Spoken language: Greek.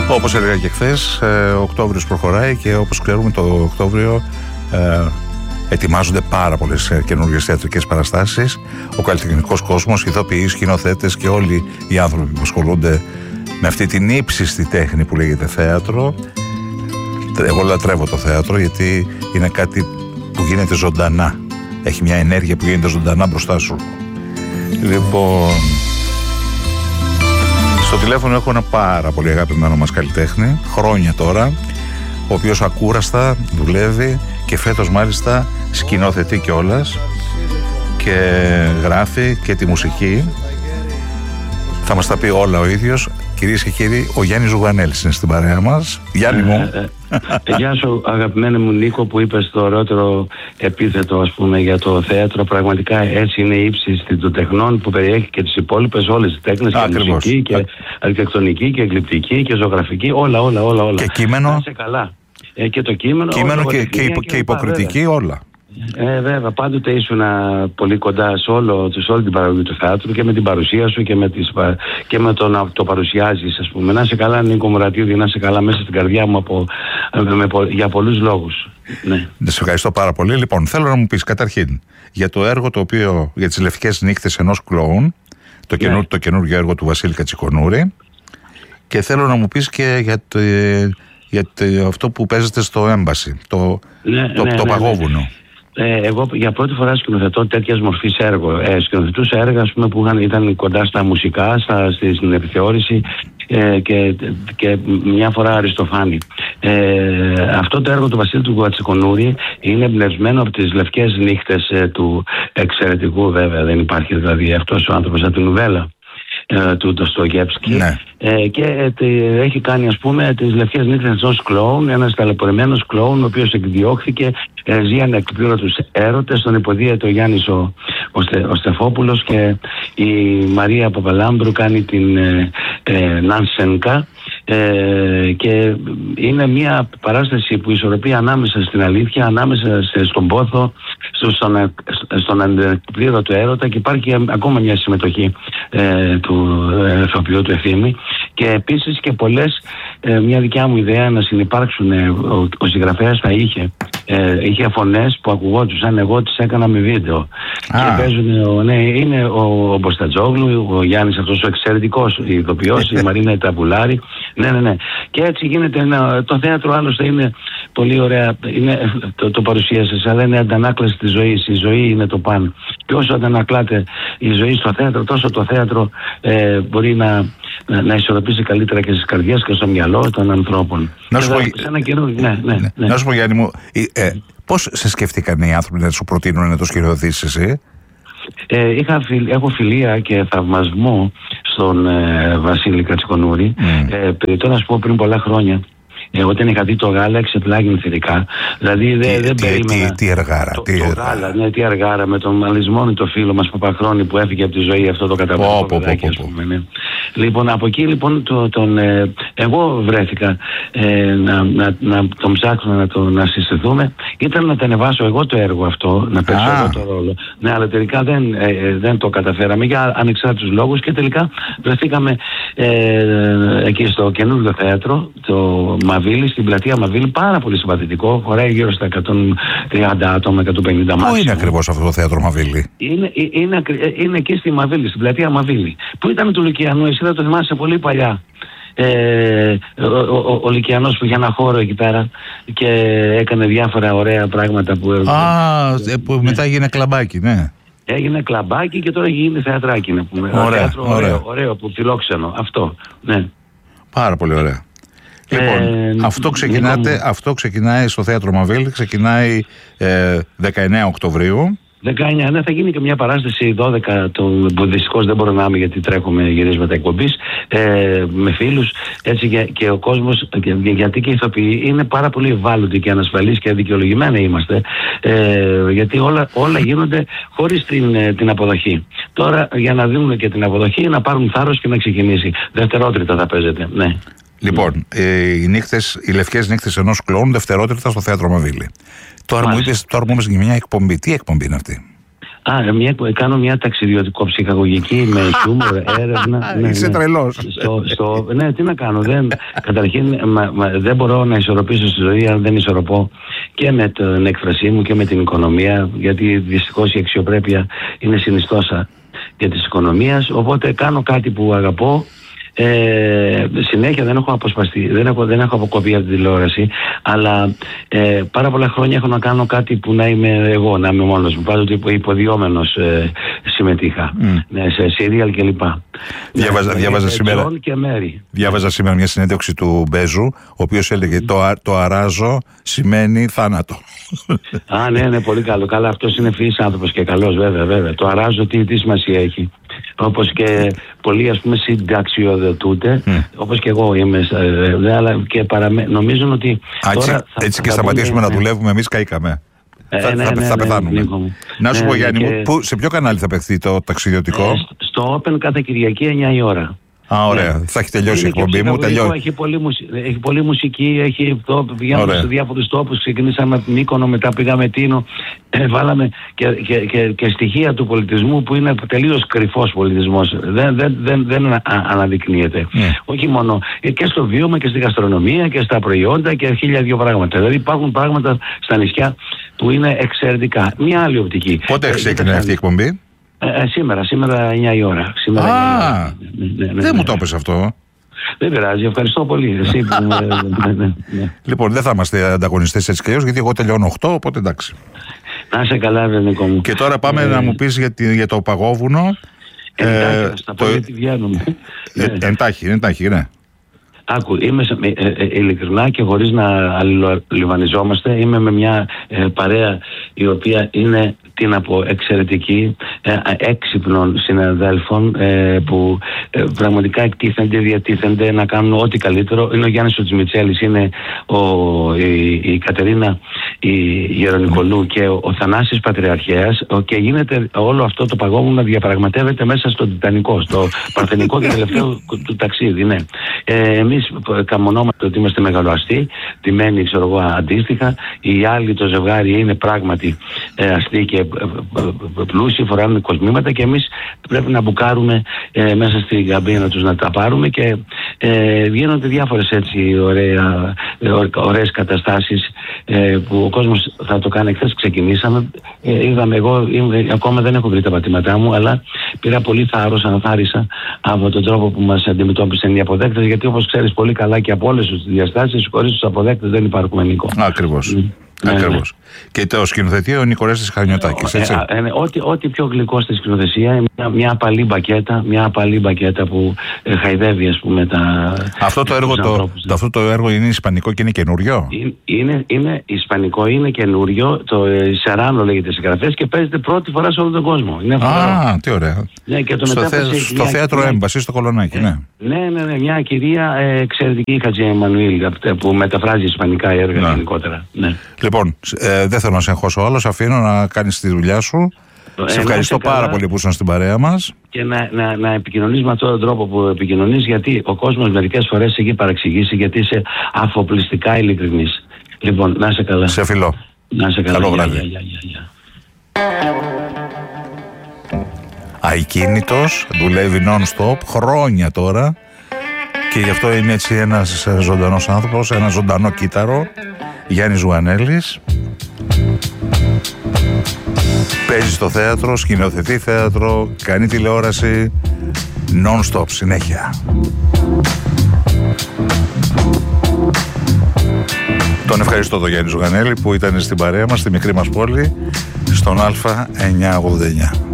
Όπως έλεγα και χθες, ο Οκτώβριος προχωράει και όπως ξέρουμε το Οκτώβριο ετοιμάζονται πάρα πολλές καινούργιες θεατρικές παραστάσεις. Ο καλλιτεχνικός κόσμος, ηθοποιοί, σκηνοθέτες και όλοι οι άνθρωποι που ασχολούνται με αυτή την ύψιστη τέχνη που λέγεται θέατρο. Εγώ λατρεύω το θέατρο γιατί είναι κάτι που γίνεται ζωντανά. Έχει μια ενέργεια που γίνεται ζωντανά μπροστά σου. Λοιπόν, στο τηλέφωνο έχω ένα πάρα πολύ αγαπημένο μας καλλιτέχνη, χρόνια τώρα, ο οποίος ακούραστα δουλεύει και φέτος μάλιστα σκηνοθετεί κιόλας και γράφει και τη μουσική. Θα μας τα πει όλα ο ίδιος. Κυρίες και κύριοι, ο Γιάννης Ζουγανέλης είναι στην παρέα μας. Γιάννη μου. Γεια σου αγαπημένη μου Νίκο, που είπες το ωραιότερο επίθετο, ας πούμε, για το θέατρο. Πραγματικά έτσι είναι η ύψιστη των τεχνών, που περιέχει και τις υπόλοιπες όλες τις τέχνες, και μουσική και αρχιτεκτονική και γλυπτική και ζωγραφική, όλα. Και κείμενο. Να είσαι καλά. Και το κείμενο και υποκριτική, όλα. Βέβαια, πάντοτε ήσουν πολύ κοντά σε όλη την παραγωγή του θεάτρου και με την παρουσία σου και με το να το παρουσιάζεις, ας πούμε. Να είσαι καλά, Νίκο Μουρατίδη, να είσαι καλά μέσα στην καρδιά μου για πολλούς λόγους. Ναι. Σε ευχαριστώ πάρα πολύ. Λοιπόν, θέλω να μου πεις καταρχήν για το έργο το οποίο, για τις λευκές νύχτες ενός κλόουν, το καινούργιο έργο του Βασίλη Κατσικονούρη, και θέλω να μου πεις και για αυτό που παίζεται στο Έμπαση, το Παγόβουνο. Εγώ για πρώτη φορά σκηνοθετώ τέτοιας μορφής έργο. Σκηνοθετούσα έργα, ας πούμε, που ήταν κοντά στα μουσικά, στην επιθεώρηση και μια φορά Αριστοφάνη. Αυτό το έργο του Βασίλη του Κατσικονούρη είναι εμπνευσμένο από τις λευκές νύχτες του εξαιρετικού, βέβαια, δεν υπάρχει δηλαδή αυτός ο άνθρωπος από την νουβέλα του Ντοστογεύσκη, ναι. Και έχει κάνει, ας πούμε, τις λευκές νύχτες ενός κλόουν, ένας ταλαιπωρημένος κλόουν, ο οποίος εκδιώχθηκε, ζει ανεκπλήρωτους έρωτες, τον υποδίεται ο Γιάννης ο Στεφόπουλος, και η Μαρία Παπαλάμπρου κάνει την Νανσενκα, και είναι μια παράσταση που ισορροπεί ανάμεσα στην αλήθεια, ανάμεσα στον πόθο, στον ανεκπλήρωτο έρωτα, και υπάρχει ακόμα μια συμμετοχή του ηθοποιού του Ευθύμη, και επίσης και πολλές, μια δικιά μου ιδέα να συνυπάρξουν, ο συγγραφέας τα είχε φωνές που ακουγόντουσαν, εγώ τις έκανα με βίντεο. Και παίζουν, είναι ο Μποστατζόγλου, ο Γιάννης αυτός ο εξαιρετικός ηθοποιός, η Μαρίνα Ταβουλάρη. Ναι. Και έτσι γίνεται το θέατρο, άλλωστε είναι πολύ ωραία, το παρουσίασες, αλλά είναι αντανάκλαση της ζωής. Η ζωή είναι το παν. Και όσο αντανακλάται η ζωή στο θέατρο, τόσο το θέατρο μπορεί να ισορροπήσει καλύτερα και στις καρδιές και στο μυαλό των ανθρώπων. Να σου πω, Γιάννη μου, πώς σε σκέφτηκαν οι άνθρωποι να σου προτείνουν να το σκηνοθετήσεις εσύ? Έχω φιλία και θαυμασμό στον Βασίλη Κατσικονούρη. Τώρα να σου πω, πριν πολλά χρόνια, όταν είχα δει το γάλα, εξεπλάγει θετικά. Δηλαδή δεν περίμενα. Τι αργάρα. Τι αργάρα, με τον αλυσμόνητο φίλο μας Παπαχρόνη που έφυγε από τη ζωή, αυτό το καταπληκτικό παιδάκι, ας πούμε. Ναι. Λοιπόν, από εκεί λοιπόν εγώ βρέθηκα να τον ψάξω, να συστηθούμε. Ήταν να τα ανεβάσω εγώ το έργο αυτό, να παίξω εγώ το ρόλο. Ναι, αλλά τελικά δεν το καταφέραμε για ανεξάρτητους λόγους, και τελικά βρεθήκαμε εκεί στο καινούργιο θέατρο, το Μαβίλη, στην πλατεία Μαβίλη, πάρα πολύ συμπαθητικό, χωράει γύρω στα 130 άτομα, 150 μάτια. Πού είναι ακριβώς αυτό το θέατρο Μαβίλη? Είναι εκεί στη Μαβίλη, στην πλατεία Μαβίλη, που ήταν του Λουκιανού, εσύ θα το θυμάσαι πολύ παλιά. Ο Λυκιανός που είχε ένα χώρο εκεί πέρα και έκανε διάφορα ωραία πράγματα που μετά έγινε κλαμπάκι, ναι. Έγινε κλαμπάκι και τώρα γίνει θεατράκι, να πούμε. Ωραίο, που φιλόξενο, αυτό, ναι. Πάρα πολύ ωραία. Λοιπόν, αυτό ξεκινάει στο θέατρο Μαβίλη, ξεκινάει 19 Οκτωβρίου. 19, ναι, θα γίνει και μια παράσταση 12, που δυστυχώς δεν μπορώ να είμαι γιατί τρέχουμε γυρίσματα εκπομπής, με φίλους, έτσι, και ο κόσμος, γιατί και οι ηθοποιοί είναι πάρα πολύ ευάλωτοι και ανασφαλείς και δικαιολογημένοι είμαστε, γιατί όλα γίνονται χωρίς την αποδοχή. Τώρα, για να δίνουν και την αποδοχή, να πάρουν θάρρος και να ξεκινήσει. Δευτερότριτα θα παίζεται, ναι. Λοιπόν, οι λευκές νύχτες ενός κλόουν, δευτερότριτα στο θέατρο Μαβίλη. Τώρα μου είπες για μια εκπομπή. Τι εκπομπή είναι αυτή? Κάνω μια ταξιδιωτικο-ψυχαγωγική με χιούμορ, έρευνα. Είσαι τρελός. Ναι, τι να κάνω. Καταρχήν δεν μπορώ να ισορροπήσω στη ζωή αν δεν ισορροπώ και με την έκφρασή μου και με την οικονομία, γιατί δυστυχώς η αξιοπρέπεια είναι συνιστόσα για της οικονομίας. Οπότε κάνω κάτι που αγαπώ. Συνέχεια δεν έχω αποσπαστεί, δεν έχω αποκοπεί από την τηλεόραση, αλλά πάρα πολλά χρόνια έχω να κάνω κάτι που να είμαι εγώ, να είμαι μόνος μου. Πάντοτε υποδιόμενος συμμετείχα σε σύριαλ κλπ. Διάβαζα σήμερα μια συνέντευξη του Μπέζου, ο οποίος έλεγε το αράζω σημαίνει θάνατο. Ναι, πολύ καλό. Καλά, αυτός είναι φύης άνθρωπος και καλός, βέβαια. Το αράζω τι σημασία έχει. Όπως και πολλοί, ας πούμε, συνταξιοδοτούνται, όπως και εγώ είμαι, αλλά και νομίζω ότι έτσι και σταματήσουμε να δουλεύουμε, εμείς καήκαμε. Θα πεθάνουμε. Να σου πω, Γιάννη μου, σε ποιο κανάλι θα παιχθεί το ταξιδιωτικό? Στο Open κάθε Κυριακή 9 η ώρα. Ωραία. Θα έχει τελειώσει η εκπομπή μου. Έχει πολλή μουσική, πηγαίνουμε σε διάφορους τόπους. Ξεκινήσαμε από Μύκονο, μετά πήγαμε Τίνο. Βάλαμε και στοιχεία του πολιτισμού που είναι τελείως κρυφός πολιτισμός. Δεν αναδεικνύεται. Όχι μόνο και στο βίωμα και στη γαστρονομία και στα προϊόντα και 1002 πράγματα. Δηλαδή υπάρχουν πράγματα στα νησιά που είναι εξαιρετικά. Μια άλλη οπτική. Πότε ξεκινάει αυτή η εκπομπή? Σήμερα 9 η ώρα. Δεν μου το είπες αυτό. Δεν πειράζει, ευχαριστώ πολύ. Λοιπόν, δεν θα είμαστε ανταγωνιστές έτσι κι αλλιώς, γιατί εγώ τελειώνω 8, οπότε εντάξει. Να είσαι καλά, Νίκο μου. Και τώρα πάμε να μου πεις για το παγόβουνο. Στα πολύ τη βγαίνουμε. Εντάχει, ναι. Άκου, είμαι ειλικρινά και χωρίς να αλληλολιβανιζόμαστε, είμαι με μια παρέα η οποία είναι, τι να πω, εξαιρετική, έξυπνων συναδέλφων που πραγματικά εκτίθενται, διατίθενται να κάνουν ό,τι καλύτερο. Είναι ο Γιάννης ο Τσιμιτσέλης, είναι η Κατερίνα η Γερονικολού και ο Θανάσης Πατριαρχέας, και γίνεται όλο αυτό το παγόβουνο να διαπραγματεύεται μέσα στο Τιτανικό, στο παρθενικό και τελευταίο του ταξίδι. Ναι. Εμείς καμονόμαστε ότι είμαστε μεγαλοαστοί, τιμένοι, ξέρω εγώ, αντίστοιχα. Οι άλλοι, το ζευγάρι, είναι πράγματι αστεί και πλούσιοι, φοράνε κοσμήματα, και εμείς πρέπει να μπουκάρουμε μέσα στην καμπίνα τους, να τα πάρουμε, και γίνονται διάφορες έτσι ωραίες καταστάσεις που ο κόσμος θα το κάνει. Χθες ξεκινήσαμε, είδαμε, εγώ ακόμα δεν έχω βρει τα πατήματά μου, αλλά πήρα πολύ θάρρος, αναθάρισα από τον τρόπο που μας αντιμετώπισαν οι αποδέκτες, γιατί όπως ξέρεις πολύ καλά και από όλες τις διαστάσεις, χωρίς τους αποδέκτες δεν υπάρχουμε, Νίκο. Ακριβώς. Ακριβώς. Και το σκηνοθετεί ο Νικορέστης Χαρνιωτάκης, έτσι. Ό,τι πιο γλυκό στη σκηνοθεσία, μια απαλή μπακέτα που χαϊδεύει, ας πούμε, αυτό το έργο είναι ισπανικό και είναι καινούριο. Είναι ισπανικό, είναι καινούριο. Το Σεράνο λέγεται συγγραφέας και παίζεται πρώτη φορά σε όλο τον κόσμο. Τι ωραία. Ναι, και στο θέατρο Έμπαση στο Κολονάκι, ναι. Ναι, μια κυρία εξαιρετική, Χατζη Εμμανουήλ, που μεταφράζει ισπανικά έργα γενικότερα. Ναι. Λοιπόν, δεν θέλω να σε εγχώσω άλλο, αφήνω να κάνεις τη δουλειά σου. Σε ευχαριστώ πάρα πολύ που ήσουν στην παρέα μας. Και να επικοινωνείς με αυτόν τον τρόπο που επικοινωνείς, γιατί ο κόσμος μερικές φορές έχει παραξηγήσει, γιατί είσαι αφοπλιστικά ειλικρινής. Λοιπόν, να είσαι καλά. Σε φιλώ. Να είσαι καλά. Καλό βράδυ. Ακίνητος, δουλεύει non-stop, χρόνια τώρα, και γι' αυτό είναι έτσι ένας ζωντανός άνθρωπος, ένα ζωντανό κύτταρο. Γιάννης Ζουγανέλης. Παίζει στο θέατρο, σκηνοθετεί θέατρο, κάνει τηλεόραση, non-stop, συνέχεια. Τον ευχαριστώ τον Γιάννη Ζουγανέλη που ήταν στην παρέα μας, στη μικρή μας πόλη, στον Α989.